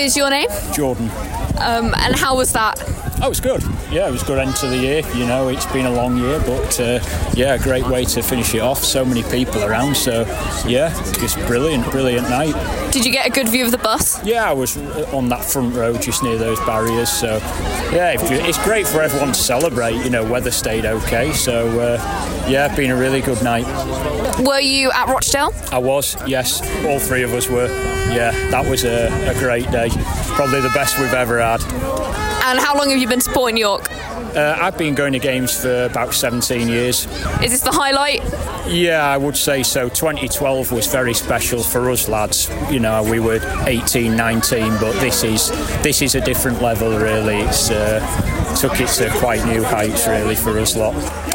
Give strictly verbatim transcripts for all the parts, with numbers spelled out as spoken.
is your name? Jordan. Um, and how was that? Oh, it was good. Yeah, it was a good end to the year. You know, it's been a long year, but uh, yeah, a great way to finish it off. So many people around, so yeah, just brilliant, brilliant night. Did you get a good view of the bus? Yeah, I was on that front row just near those barriers, so yeah, it's great for everyone to celebrate. You know, weather stayed okay, so uh, yeah, been a really good night. Were you at Rochdale? I was, yes. All three of us were. Yeah, that was a, a great day. Probably the best we've ever had. And how long have you been supporting York? Uh, I've been going to games for about seventeen years. Is this the highlight? Yeah, I would say so. twenty twelve was very special for us lads. You know, we were eighteen, nineteen, but this is this is a different level really. It's uh, took it to quite new heights really for us lot.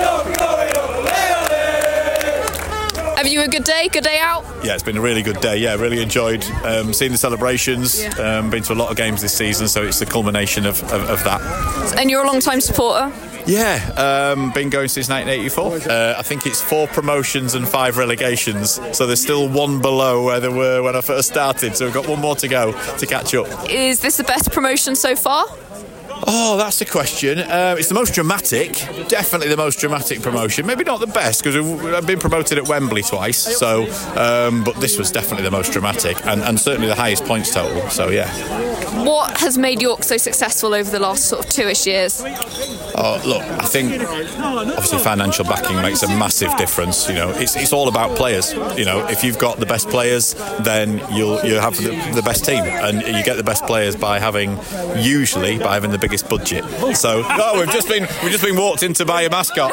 Have you a good day? Good day out? Yeah, it's been a really good day. Yeah, really enjoyed um, seeing the celebrations. Yeah. Um, been to a lot of games this season, so it's the culmination of, of, of that. And you're a long-time supporter? Yeah, um, been going since nineteen eighty-four. Uh, I think it's four promotions and five relegations, so there's still one below where they were when I first started, so we've got one more to go to catch up. Is this the best promotion so far? Oh, that's a question. Uh, it's the most dramatic, definitely the most dramatic promotion. Maybe not the best, because I've been promoted at Wembley twice, so um, but this was definitely the most dramatic, and, and certainly the highest points total, so yeah. What has made York so successful over the last sort of two-ish years? Oh, look, I think obviously financial backing makes a massive difference. You know, it's it's all about players. You know, if you've got the best players, then you'll you have the, the best team, and you get the best players by having usually by having the biggest budget. So, oh, we've just been we've just been walked in to buy a mascot.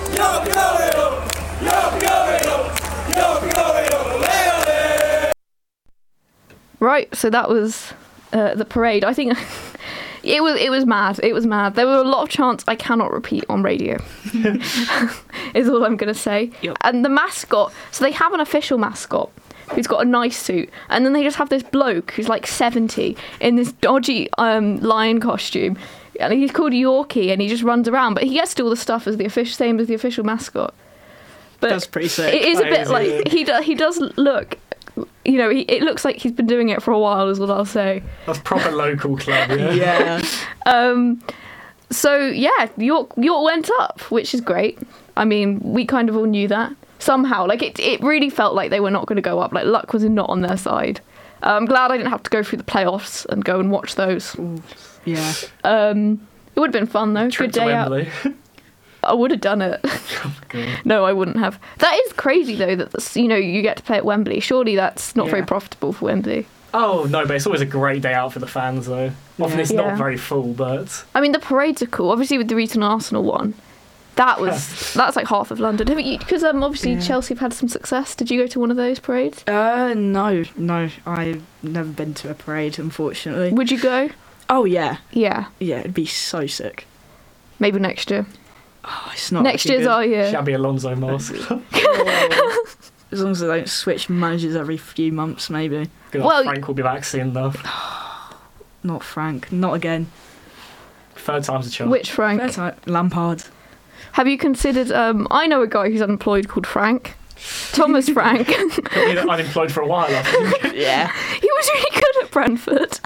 Right, so that was uh, the parade. I think it was it was mad. It was mad. There were a lot of chants I cannot repeat on radio. Is all I'm going to say. Yep. And the mascot. So they have an official mascot who's got a nice suit, and then they just have this bloke who's like seventy in this dodgy um, lion costume, and he's called Yorkie, and he just runs around, but he gets to do all the stuff as the official, same as the official mascot. But that's pretty sick. It is that a bit is, like yeah. he does. He does look. You know, he, it looks like he's been doing it for a while, is what I'll say. That's proper local club, yeah. Yeah. Um. So yeah, York York went up, which is great. I mean, we kind of all knew that. Somehow, like it, it really felt like they were not going to go up. Like luck was not on their side. Uh, I'm glad I didn't have to go through the playoffs and go and watch those. Ooh, yeah. Um, it would have been fun though. Trip Good day out. I would have done it. Oh, no, I wouldn't have. That is crazy though. That you know you get to play at Wembley. Surely that's not yeah. very profitable for Wembley. Oh no, but it's always a great day out for the fans though. Often yeah. it's yeah. not very full, but I mean the parades are cool. Obviously with the recent Arsenal one. That was that's like half of London. Have you? Because um, obviously yeah. Chelsea have had some success. Did you go to one of those parades? Uh, no, no. I've never been to a parade, unfortunately. Would you go? Oh yeah, yeah, yeah. It'd be so sick. Maybe next year. Oh, it's not. Next year's our year. Shabby Alonso mask. As long as they don't switch managers every few months, maybe. Good well, Frank will be back soon though. Not Frank. Not again. Third time's a charm. Which Frank? Third time. Lampard. Have you considered, um, I know a guy who's unemployed called Frank. Thomas Frank. He's been unemployed for a while, I think. Yeah. He was really good at Brentford.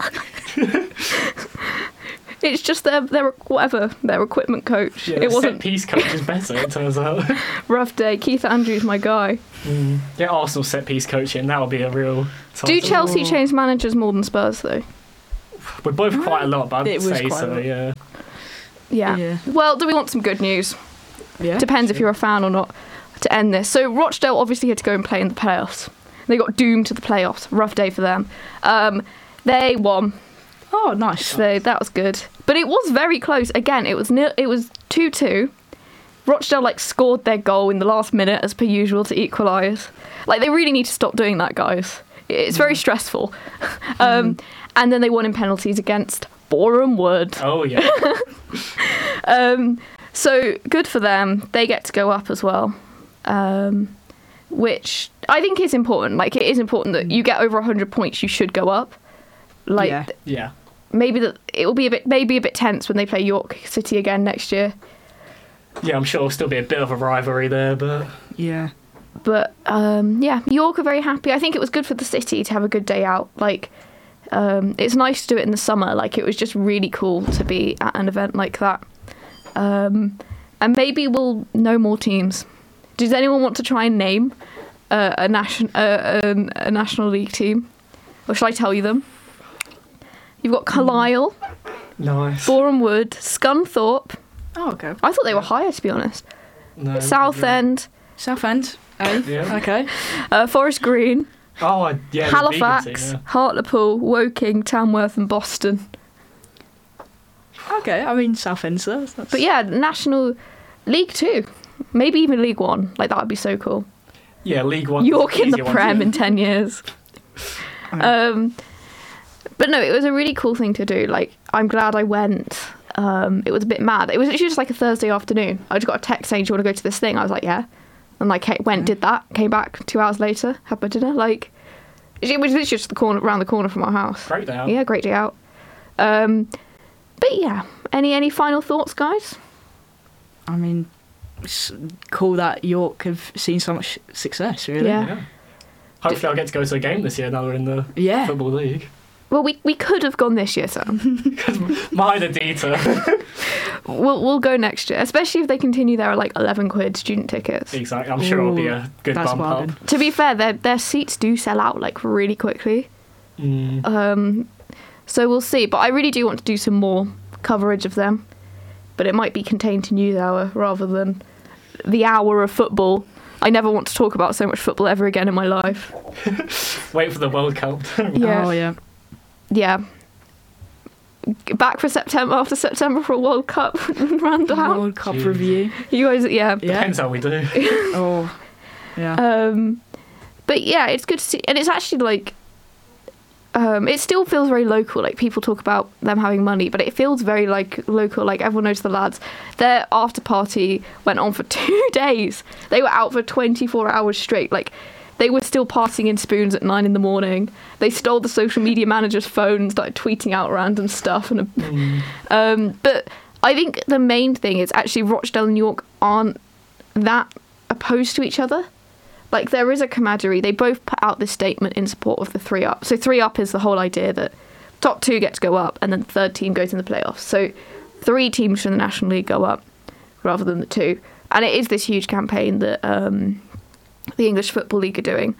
It's just their, their, whatever, their equipment coach. Yeah, it wasn't. Set-piece coach is better, it turns out. Rough day. Keith Andrews, my guy. Mm. Get Arsenal set-piece coaching, that'll be a real title. Do Chelsea change managers more than Spurs, though? We're both quite a lot, but I'd it was say quite so, yeah. yeah. Yeah. Well, do we want some good news? Yeah. Depends sure. if you're a fan or not, to end this. So Rochdale obviously had to go and play in the playoffs. They got doomed to the playoffs. Rough day for them. Um, they won. Oh, nice. So that was good. But it was very close. Again, it was nil, it was two two. Rochdale like scored their goal in the last minute as per usual to equalise. Like they really need to stop doing that, guys. It's very stressful. um, mm. And then they won in penalties against Boreham Wood. Oh yeah. um, so good for them. They get to go up as well. Um, which I think is important. Like it is important that you get over one hundred points, you should go up. Like yeah. yeah. Maybe that it will be a bit maybe a bit tense when they play York City again next year. Yeah, I'm sure it'll still be a bit of a rivalry there, but yeah. But um, yeah, York are very happy. I think it was good for the city to have a good day out. Like Um, it's nice to do it in the summer. Like, it was just really cool to be at an event like that. Um, and maybe we'll know more teams. Does anyone want to try and name uh, a, nation, uh, um, a National League team? Or shall I tell you them? You've got Carlisle, Nice. Boreham Wood, Scunthorpe. Oh, okay. I thought they were higher, to be honest. No, Southend, Southend. Oh, Yeah. okay. uh, Forest Green, Oh, I- yeah. the vegan Halifax, team, yeah. Hartlepool, Woking, Tamworth and Boston. Okay, I mean, Southend's there. That's... But yeah, National League Two. Maybe even League One. Like, that would be so cool. Yeah, League One. York in the easier one Prem to- in ten years. Um, but no, it was a really cool thing to do. Like, I'm glad I went. Um, it was a bit mad. It was literally just like a Thursday afternoon. I just got a text saying, do you want to go to this thing? I was like, yeah. And like, hey, went, did that, came back two hours later, had my dinner. Like, it was literally just the corner, around the corner from our house. Great day out. Yeah, great day out. Um, but yeah, any any final thoughts, guys? I mean, it's cool that York have seen so much success, really. Yeah. Yeah. Hopefully, I'll get to go to a game this year now we're in the Yeah. Football League. Well, we we could have gone this year, Sam. Because mine are Dieter. we'll we'll go next year, especially if they continue their like eleven quid student tickets. Exactly. I'm sure it'll be Ooh, a good that's bump bargain. up. To be fair, their their seats do sell out like really quickly. Mm. Um, so we'll see. But I really do want to do some more coverage of them. But it might be contained to News Hour rather than the hour of football. I never want to talk about so much football ever again in my life. Wait for the World Cup. Yeah. Oh, yeah. Yeah. Back for September, after September for a World Cup rundown. World Cup Jeez. review. You guys, yeah. Yeah. Depends how we do. Oh, yeah. Um, but yeah, it's good to see. And it's actually like, um, it still feels very local. Like, people talk about them having money, but it feels very like local. Like, everyone knows the lads. Their after party went on for two days. They were out for twenty-four hours straight. Like, they were still partying in spoons at nine in the morning. They stole the social media manager's phone and started tweeting out random stuff. And Mm. um, but I think the main thing is actually Rochdale and York aren't that opposed to each other. Like, there is a camaraderie. They both put out this statement in support of the three up. So three up is the whole idea that top two get to go up and then the third team goes in the playoffs. So three teams from the National League go up rather than the two. And it is this huge campaign that um, the English Football League are doing.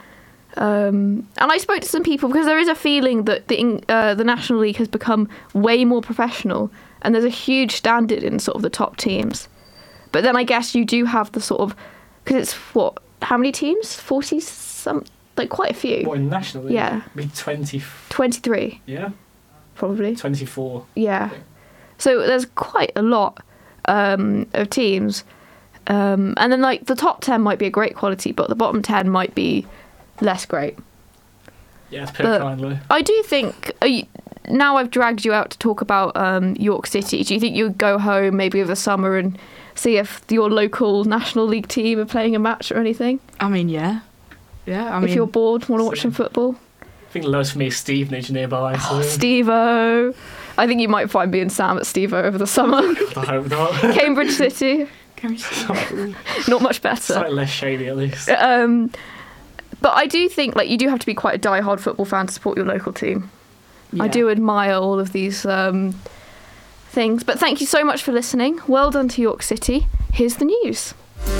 Um, and I spoke to some people because there is a feeling that the uh, the National League has become way more professional and there's a huge standard in sort of the top teams. But then I guess you do have the sort of, because it's what, how many teams? forty some, like quite a few. What, in National League? Yeah. Be twenty. twenty-three, Yeah. probably. twenty-four. Yeah. So there's quite a lot um, of teams. Um, and then, like, the top ten might be a great quality, but the bottom ten might be less great. Yeah, to put But- it kindly. I do think, are you, now I've dragged you out to talk about um, York City, do you think you'd go home maybe over the summer and see if your local National League team are playing a match or anything? I mean, yeah. Yeah, I mean... if you're bored, want to watch so- some football? I think the lowest for me is Stevenage nearby. So Oh, Steve-O. I think you might find me and Sam at Steve-O over the summer. I hope not. Cambridge City, Can we see? not much better. Slightly less shady at least. Um, but I do think, like, you do have to be quite a die-hard football fan to support your local team. I Yeah. do admire all of these um, things. But thank you so much for listening. Well done to York City. Here's the news.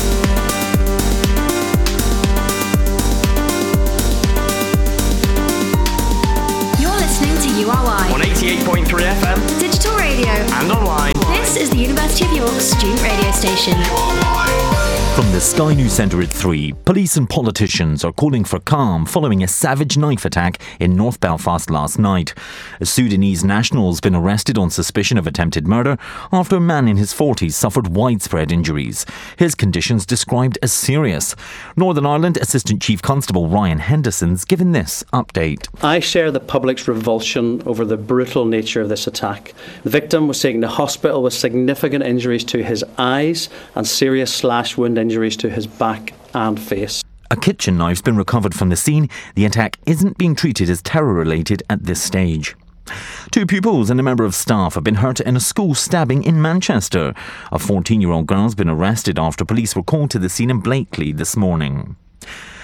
You're listening to U R Y, on eighty-eight point three F M digital radio. and online. This is the University of York student radio station. From the Sky News Centre at three, police and politicians are calling for calm following a savage knife attack in North Belfast last night. A Sudanese national has been arrested on suspicion of attempted murder after a man in his forties suffered widespread injuries. His conditions described as serious. Northern Ireland Assistant Chief Constable Ryan Henderson's given this update. I share the public's revulsion over the brutal nature of this attack. The victim was taken to hospital with significant injuries to his eyes and serious slash wound injuries to his back and face. A kitchen knife's been recovered from the scene. The attack isn't being treated as terror-related at this stage. Two pupils and a member of staff have been hurt in a school stabbing in Manchester. A fourteen-year-old girl has been arrested after police were called to the scene in Blakely this morning.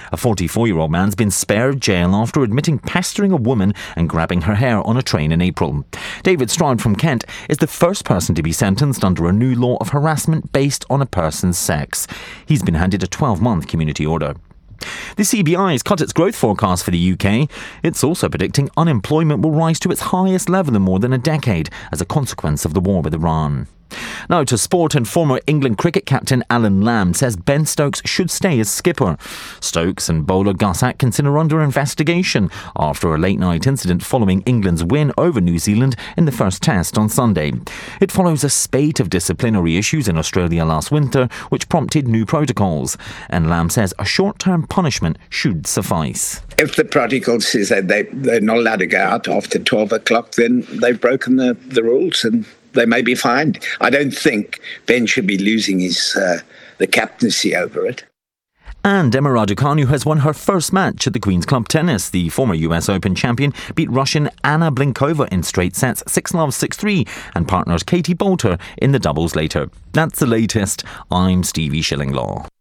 A forty-four-year-old man's been spared jail after admitting pestering a woman and grabbing her hair on a train in April. David Stroud from Kent is the first person to be sentenced under a new law of harassment based on a person's sex. He's been handed a twelve-month community order. The C B I has cut its growth forecast for the U K. It's also predicting unemployment will rise to its highest level in more than a decade as a consequence of the war with Iran. Now to sport, and former England cricket captain Alan Lamb says Ben Stokes should stay as skipper. Stokes and bowler Gus Atkinson are under investigation after a late-night incident following England's win over New Zealand in the first test on Sunday. It follows a spate of disciplinary issues in Australia last winter, which prompted new protocols. And Lamb says a short-term punishment should suffice. If the protocol says that they, they're not allowed to go out after twelve o'clock, then they've broken the, the rules and they may be fined. I don't think Ben should be losing his uh, the captaincy over it. And Emma Raducanu has won her first match at the Queen's Club Tennis. The former U S Open champion beat Russian Anna Blinkova in straight sets six love, six three, and partners Katie Bolter in the doubles later. That's the latest. I'm Stevie Shillinglaw.